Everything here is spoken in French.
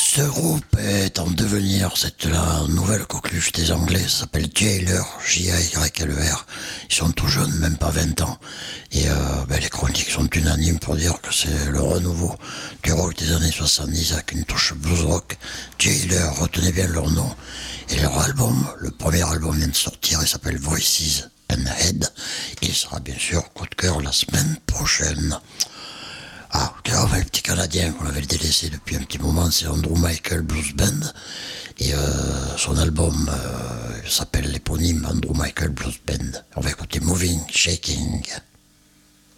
Ce groupe est en devenir, c'est la nouvelle coqueluche des Anglais, ça s'appelle Jailer, J-A-Y-L-E-R. Ils sont tout jeunes, même pas 20 ans. Et les chroniques sont unanimes pour dire que c'est le renouveau du rock des années 70 avec une touche blues rock. Jailer, retenez bien leur nom. Et leur album, le premier album vient de sortir, il s'appelle Voices and Head. Il sera bien sûr coup de cœur la semaine prochaine. Ah, le petit Canadien qu'on avait délaissé depuis un petit moment, c'est Andrew Michael Blues Band. Et son album s'appelle l'éponyme Andrew Michael Blues Band. On va écouter Moving, Shaking.